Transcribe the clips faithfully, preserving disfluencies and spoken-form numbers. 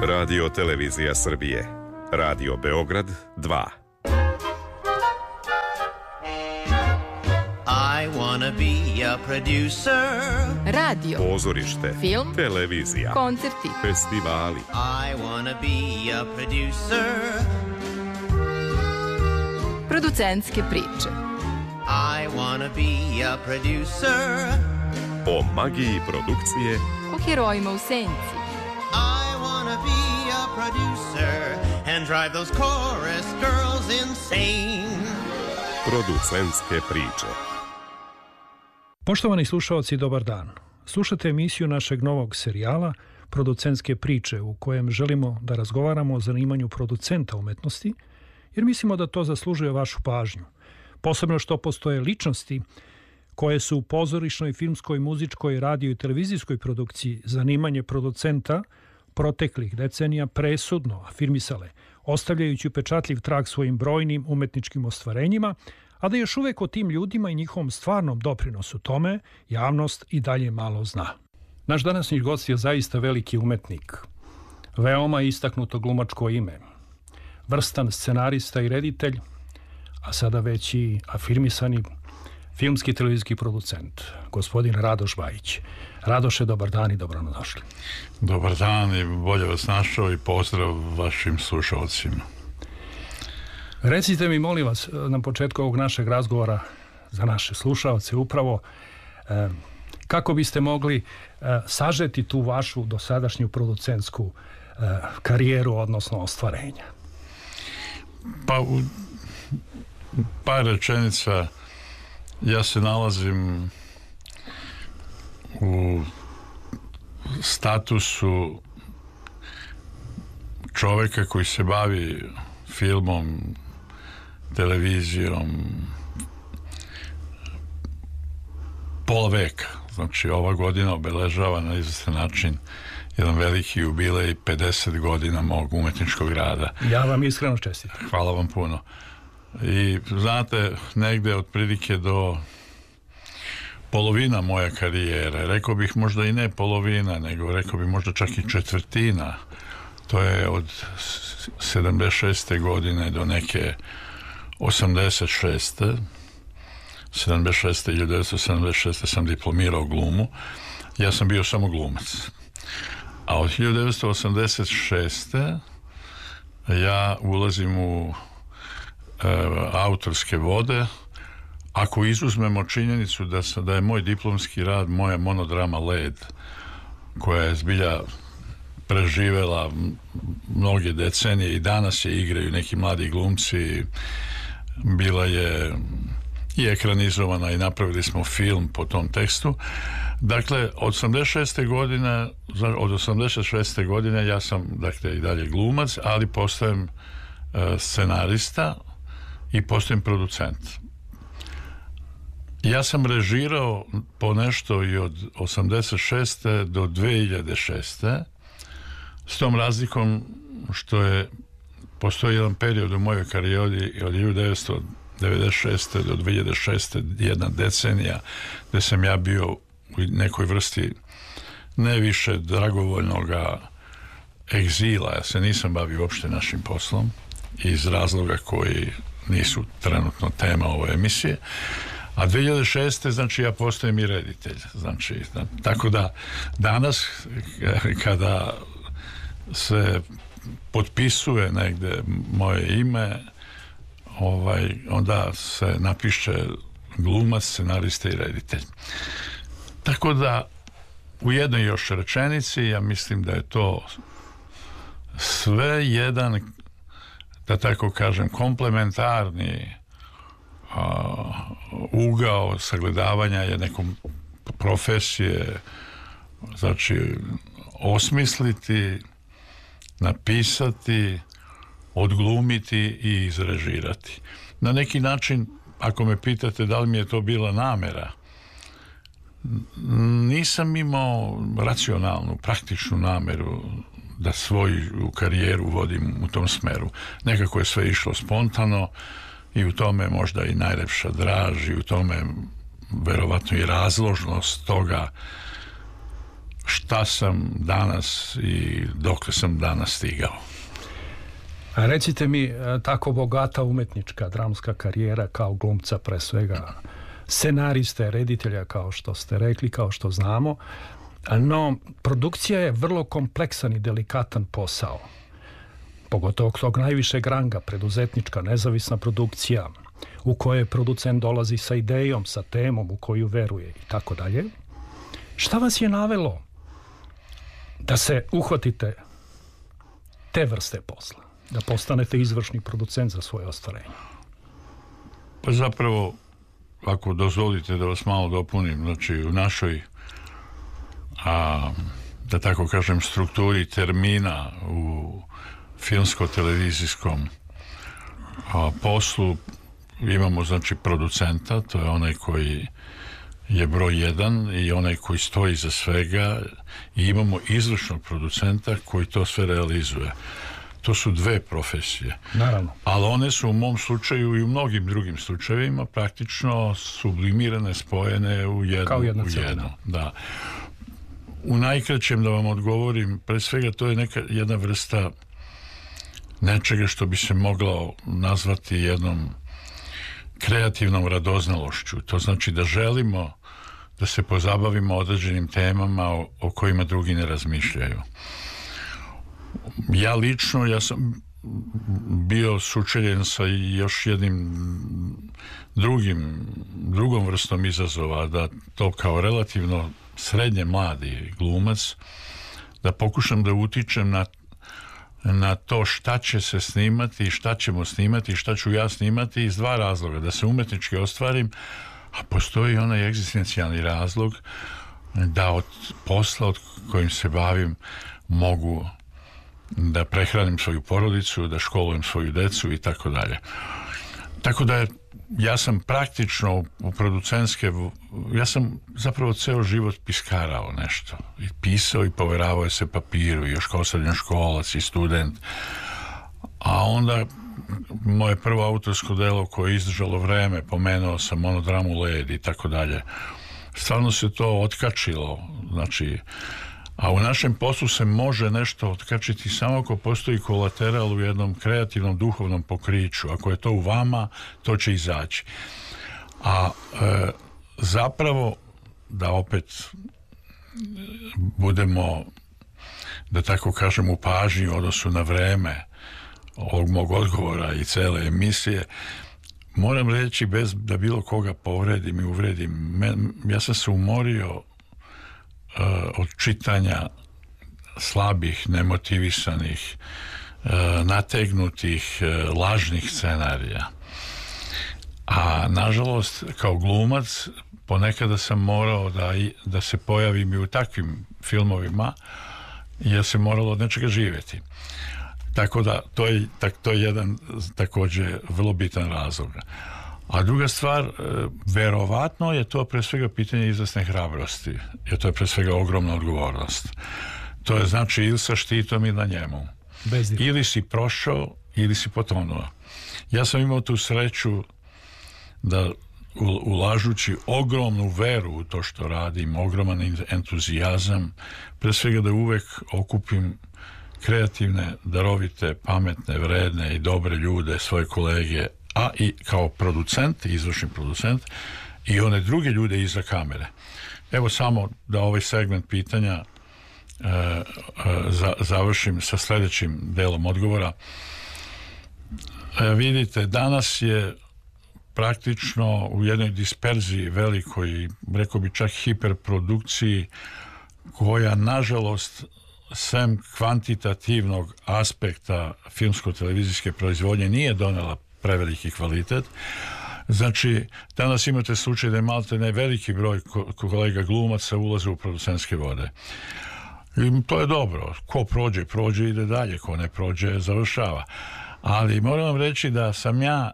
Radio Televizija Srbije. Radio Beograd dva. I wanna be a producer. Radio, pozorište, film, televizija, koncerti, festivali. I wanna be a producer. Producentske priče. I wanna be a producer. O magiji produkcije. O herojima u senci. I wanna be a producer and drive those chorus girls insane. Producentske priče. Poštovani slušaoci, dobar dan. Slušate emisiju našeg novog serijala Producentske priče, u kojem želimo da razgovaramo o zanimanju producenta umetnosti, jer mislimo da to zaslužuje vašu pažnju. Posebno što postoje ličnosti koje su u pozorišnoj, filmskoj, muzičkoj, radio i televizijskoj produkciji zanimanje producenta proteklih decenija presudno afirmisale, ostavljajući upečatljiv trag svojim brojnim umetničkim ostvarenjima, a da još uvek o tim ljudima i njihovom stvarnom doprinosu tome javnost i dalje malo zna. Naš današnji gost je zaista veliki umetnik, veoma istaknuto glumačko ime, vrstan scenarista i reditelj, a sada već i afirmisani filmski televizijski producent, gospodin Radoš Bajić. Radoše, dobar dan i dobrodošli. Dobar dan i bolje vas našao i pozdrav vašim slušalcima. Recite mi, molim vas, na početku ovog našeg razgovora za naše slušalce upravo eh, kako biste mogli eh, sažeti tu vašu dosadašnju producentsku eh, karijeru, odnosno ostvarenja? Pa u par rečenica, ja se nalazim u statusu čoveka koji se bavi filmom, televizijom pola veka. Znači, ova godina obeležava na izvestan način jedan veliki jubilej, pedeset godina mog umetničkog rada. Ja vam iskreno čestitam. Hvala vam puno. I znate, negde otprilike do polovina moja karijere, rekao bih možda i ne polovina, nego rekao bih možda čak i četvrtina, to je od sedamdeset šeste godine do neke osamdeset šeste sedamdeset šeste hiljada devetsto sedamdeset šeste sam diplomirao glumu. Ja sam bio samo glumac. A od hiljada devetsto osamdeset šeste ja ulazim u e, autorske vode. Ako izuzmemo činjenicu da, sam, da je moj diplomski rad moja monodrama Led, koja je zbilja preživela mnoge decenije i danas je igraju neki mladi glumci, bila je i ekranizovana i napravili smo film po tom tekstu. Dakle, od osamdeset šeste godine od osamdeset šeste godine ja sam, dakle, i dalje glumac, ali postajem e, scenarista i postajem producent. Ja sam režirao po nešto i od osamdeset šeste do dve hiljade šeste, s tom razlikom što je postoji jedan period u mojoj karijeri od hiljada devetsto devedeset šeste do dve hiljade šeste, jedna decenija gde sam ja bio u nekoj vrsti ne više dragovoljnoga egzila. Ja se nisam bavio uopšte našim poslom iz razloga koji nisu trenutno tema ove emisije. A dve hiljade šeste znači ja postajem i reditelj. Znači, tako da danas kada se potpisuje negde moje ime, ovaj, onda se napiše glumac, scenarista i reditelj. Tako da u jednoj još rečenici ja mislim da je to sve jedan, da tako kažem, komplementarni a, ugao sagledavanja jedne profesije, znači osmisliti, napisati, odglumiti i izrežirati. Na neki način, ako me pitate da li mi je to bila namera, nisam imao racionalnu, praktičnu nameru da svoju karijeru vodim u tom smeru. Nekako je sve išlo spontano i u tome možda i najlepša draž i u tome verovatno i razložnost toga šta sam danas i dokle sam danas stigao. A recite mi, tako bogata umetnička dramska karijera kao glumca, pre svega scenariste, reditelja, kao što ste rekli, kao što znamo, no produkcija je vrlo kompleksan i delikatan posao, pogotovo tog najvišeg ranga, preduzetnička, nezavisna produkcija u kojoj producent dolazi sa idejom, sa temom u koju veruje i tako dalje. Šta vas je navelo da se uhvatite te vrste posla, da postanete izvršni producent za svoje ostvarenje? Pa zapravo, ako dozvolite da vas malo dopunim, znači u našoj, a, da tako kažem, strukturi termina u filmsko-televizijskom a, poslu imamo, znači, producenta, to je onaj koji je broj jedan i onaj koji stoji za svega, i imamo izvršnog producenta koji to sve realizuje. To su dve profesije. Naravno. Ali one su u mom slučaju i u mnogim drugim slučajevima praktično sublimirane, spojene u jednu. Kao jedna u celina. jednu, da. U najkraćem da vam odgovorim, pre svega to je neka jedna vrsta nečega što bi se moglo nazvati jednom kreativnom radoznalošću. To znači da želimo da se pozabavimo određenim temama o, o kojima drugi ne razmišljaju. Ja lično, ja sam bio sučeljen sa još jednim drugim, drugom vrstom izazova, da to kao relativno srednje mladi glumac, da pokušam da utičem na, na to šta će se snimati, šta ćemo snimati, šta ću ja snimati, iz dva razloga. Da se umetnički ostvarim, a postoji onaj egzistencijalni razlog da od posla od kojim se bavim mogu da prehranim svoju porodicu, da školujem svoju decu i tako dalje. Tako da je, ja sam praktično u producentske, ja sam zapravo ceo život piskarao nešto. I pisao i poveravao se papiru, još kao srednjoškolac i student. A onda moje prvo autorsko delo koje je izdržalo vreme, pomenuo sam monodramu Led i tako dalje. Stvarno se to otkačilo, znači, a u našem poslu se može nešto otkačiti samo ako postoji kolateral u jednom kreativnom duhovnom pokriću. Ako je to u vama, to će izaći. A e, zapravo, da opet budemo, da tako kažem, u pažnji u odnosu na vreme ovog mog odgovora i cele emisije, moram reći, bez da bilo koga povredim i uvredim, men, ja sam se umorio Uh, od čitanja slabih, nemotivisanih, uh, nategnutih, uh, lažnih scenarija. A nažalost, kao glumac, ponekada sam morao da, da se pojavim i u takvim filmovima, jer se moralo od nečega živjeti. Tako da to je, tak, to je jedan također vrlo bitan razlog. A druga stvar, verovatno je to pre svega pitanje izvesne hrabrosti, jer to je pre svega ogromna odgovornost. To je znači ili sa štitom i na njemu. Ili si prošao, ili si potonuo. Ja sam imao tu sreću da ulažući ogromnu veru u to što radim, ogroman entuzijazam, pre svega da uvek okupim kreativne, darovite, pametne, vredne i dobre ljude, svoje kolege, a i kao producent, izvršni producent, i one druge ljude iza kamere. Evo samo da ovaj segment pitanja e, e, za, završim sa sljedećim delom odgovora. E, vidite, danas je praktično u jednoj disperziji velikoj, rekao bi čak hiperprodukciji, koja nažalost sem kvantitativnog aspekta filmsko-televizijske proizvodnje nije donela preveliki kvalitet. Znači, danas imate slučaj da je malte ne veliki broj kolega glumaca ulaze u producentske vode. I to je dobro. Ko prođe, prođe, ide dalje. Ko ne prođe, završava. Ali moram vam reći da sam ja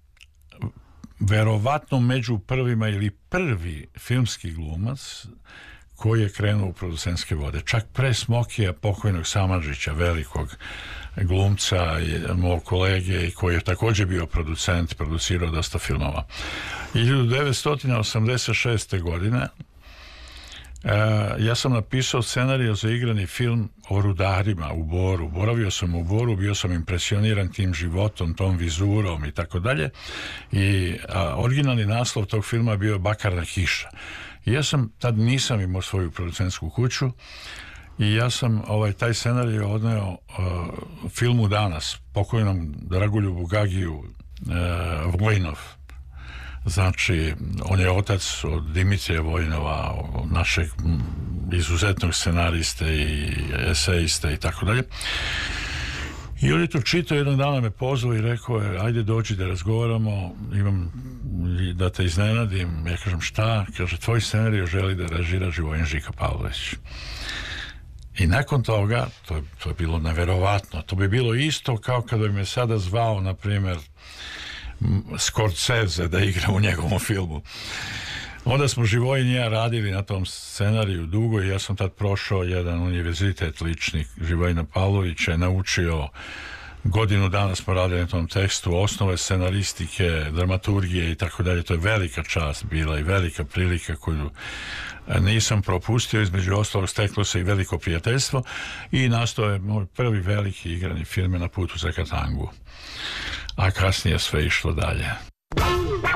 verovatno među prvima ili prvi filmski glumac koji je krenuo u producentske vode. Čak pre Smokija, pokojnog Samardžića, velikog glumca, mog kolege, koji je također bio producent, producirao dosta filmova. hiljadu devetsto osamdeset šeste. godine ja sam napisao scenarij za igrani film o rudarima u Boru. Boravio sam u Boru, bio sam impresioniran tim životom, tom vizurom i tako dalje. I a, originalni naslov tog filma bio Bakarna hiša. I ja sam, tad nisam imao svoju producentsku kuću i ja sam ovaj, taj scenarij odneo uh, filmu Danas, pokojnom Dragoljubu Gagiju uh, Vojnov. Znači, on je otac od Dimitrija Vojnova, našeg izuzetnog scenariste i esejiste i tako dalje. I on je to čitao, jednog dana me pozvao i rekao je, ajde dođi da razgovaramo, imam da te iznenadim. Ja kažem, šta? Kaže, tvoj scenarij želi da režira Živojin Žika Pavlović. I nakon toga, to je, to je bilo neverovatno, to bi bilo isto kao kada bi me sada zvao, na primjer, Scorsese da igra u njegovom filmu. Onda smo Živojin i ja radili na tom scenariju dugo i ja sam tad prošao jedan univerzitet lični Živojina Pavlovića, naučio, godinu dana smo radili na tom tekstu, osnove scenaristike, dramaturgije i tako dalje. To je velika čast bila i velika prilika koju nisam propustio. Između ostalog steklo se i veliko prijateljstvo i nastao je moj prvi veliki igrani film Na putu za Katangu, a kasnije sve išlo dalje.